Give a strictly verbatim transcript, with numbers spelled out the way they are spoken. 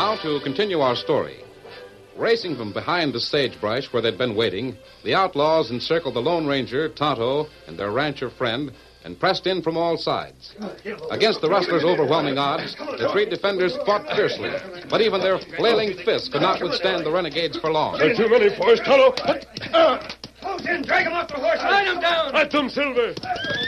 Now, to continue our story. Racing from behind the sagebrush where they'd been waiting, the outlaws encircled the Lone Ranger, Tonto, and their rancher friend, and pressed in from all sides. Against the rustlers' overwhelming odds, the three defenders fought fiercely, but even their flailing fists could not withstand the renegades for long. There are too many for us, Tonto. Close in, drag him off the horse, line him down. At them, Silver.